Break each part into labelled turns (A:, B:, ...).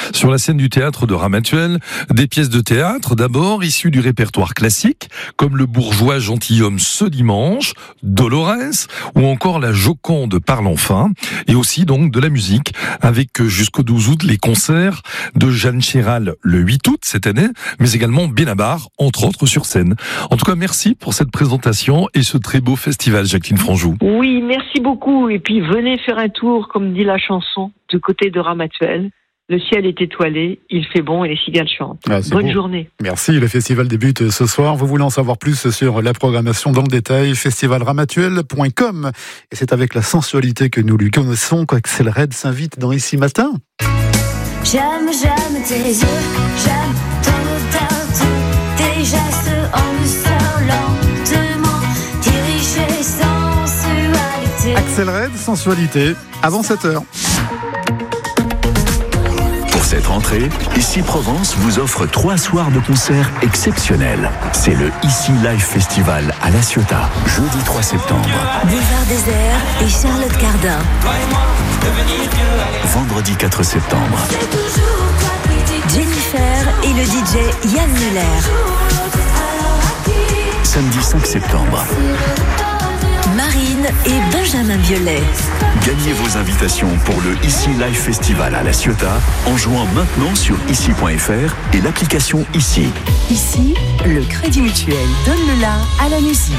A: sur la scène du théâtre de Ramatuelle. Des pièces de théâtre, d'abord, issues du répertoire classique, comme Le bourgeois gentilhomme ce dimanche, Dolores, ou encore La Joconde parle enfin, et aussi donc de la musique, avec jusqu'au 12 août les concerts de Jeanne Chéral le 8 août cette année, mais également Benabar, entre autres sur scène. En tout cas, merci pour cette présentation et ce très beau festival, Jacqueline Franjou.
B: Oui, merci beaucoup. Et puis, venez faire un tour, comme dit la chanson, du côté de Ramatuelle. Le ciel est étoilé, il fait bon et les cigales chantent. Bonne journée.
C: Merci. Le festival débute ce soir. Vous voulez en savoir plus sur la programmation dans le détail, festivalramatuelle.com. Et c'est avec la sensualité que nous lui connaissons qu'Axel Red s'invite dans Ici Matin.
D: J'aime tes yeux, j'aime ton odeur, tes gestes en douceur, lentement, dirigés sensualité.
C: Axel Red, sensualité, avant 7h.
E: Pour cette rentrée, Ici Provence vous offre 3 soirs de concerts exceptionnels. C'est le Ici Live Festival à La Ciotat, jeudi 3 septembre.
D: Boulevard Désert et Charlotte Cardin.
E: Vendredi 4 septembre.
D: Jennifer et le DJ Yann Muller.
E: Samedi 5 septembre.
D: Marine et Benjamin Biolay.
E: Gagnez vos invitations pour le Ici Live Festival à La Ciotat en jouant maintenant sur ici.fr et l'application Ici.
F: Ici, le Crédit Mutuel donne le la à la musique.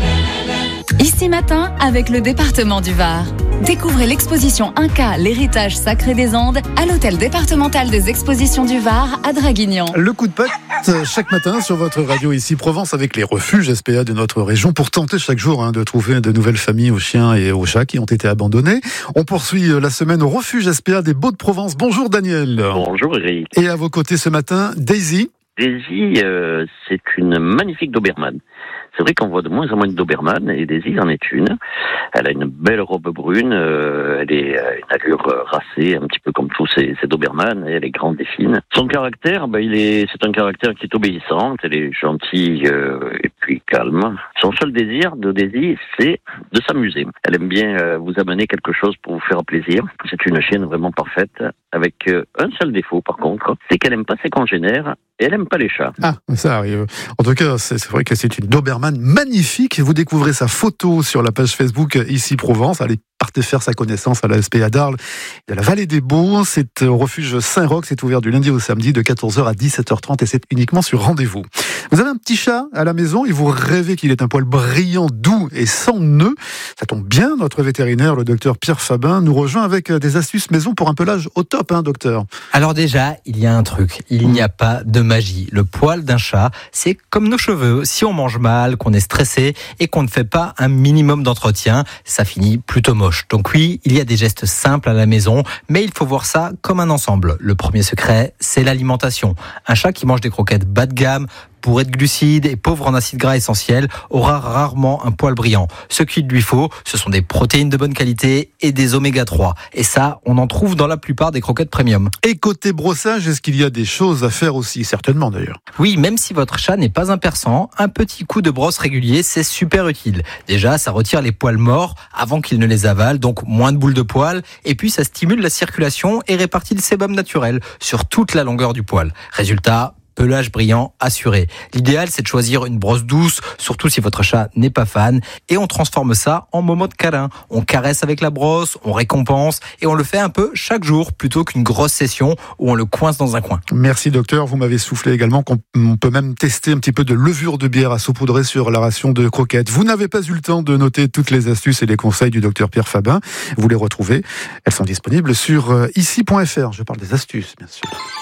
F: Ici Matin avec le département du Var. Découvrez l'exposition Inca, l'héritage sacré des Andes à l'hôtel départemental des expositions du Var à Draguignan.
C: Le coup de patte chaque matin sur votre radio Ici Provence avec les refuges SPA de notre région pour tenter chaque jour de trouver de nouvelles familles aux chiens et aux chats qui ont été abandonnés. On poursuit la semaine au refuge SPA des Baux-de-Provence. Bonjour Daniel.
G: Bonjour Eric.
C: Et à vos côtés ce matin, Daisy.
G: Daisy, c'est une magnifique Doberman. C'est vrai qu'on voit de moins en moins de Doberman, et Daisy en est une. Elle a une belle robe brune, elle est une allure racée, un petit peu comme tous ces Doberman, et elle est grande et fine. Son caractère, c'est un caractère qui est obéissant, elle est gentille et puis calme. Son seul désir de Daisy, c'est de s'amuser. Elle aime bien vous amener quelque chose pour vous faire plaisir. C'est une chienne vraiment parfaite, avec un seul défaut par contre, c'est qu'elle aime pas ses congénères, et elle aime pas les chats.
C: Ah, ça arrive. En tout cas, c'est vrai que c'est une Doberman magnifique. Vous découvrez sa photo sur la page Facebook Ici Provence. Allez, partez faire sa connaissance à la SPA d'Arles et à la Vallée des Baux. C'est au refuge Saint-Roch. C'est ouvert du lundi au samedi de 14h à 17h30 et c'est uniquement sur rendez-vous. Vous avez un petit chat à la maison et vous rêvez qu'il ait un poil brillant, doux et sans nœuds. Ça tombe bien, notre vétérinaire, le docteur Pierre Fabin, nous rejoint avec des astuces maison pour un pelage au top, docteur.
H: Alors déjà, il y a un truc. Il n'y a pas de magie. Le poil d'un chat, c'est comme nos cheveux. Si on mange mal, qu'on est stressé et qu'on ne fait pas un minimum d'entretien, ça finit plutôt moche. Donc oui, il y a des gestes simples à la maison, mais il faut voir ça comme un ensemble. Le premier secret, c'est l'alimentation. Un chat qui mange des croquettes bas de gamme, bourré de glucides et pauvre en acides gras essentiels, aura rarement un poil brillant. Ce qu'il lui faut, ce sont des protéines de bonne qualité et des oméga 3. Et ça, on en trouve dans la plupart des croquettes premium.
C: Et côté brossage, est-ce qu'il y a des choses à faire aussi? Certainement d'ailleurs.
H: Oui, même si votre chat n'est pas un persan, un petit coup de brosse régulier, c'est super utile. Déjà, ça retire les poils morts avant qu'il ne les avale, donc moins de boules de poils. Et puis, ça stimule la circulation et répartit le sébum naturel sur toute la longueur du poil. Résultat, pelage brillant assuré. L'idéal, c'est de choisir une brosse douce, surtout si votre chat n'est pas fan, et on transforme ça en moment de câlin. On caresse avec la brosse, on récompense, et on le fait un peu chaque jour, plutôt qu'une grosse session où on le coince dans un coin.
C: Merci docteur, vous m'avez soufflé également qu'on peut même tester un petit peu de levure de bière à saupoudrer sur la ration de croquettes. Vous n'avez pas eu le temps de noter toutes les astuces et les conseils du docteur Pierre Fabin. Vous les retrouvez, elles sont disponibles sur ici.fr. Je parle des astuces, bien sûr.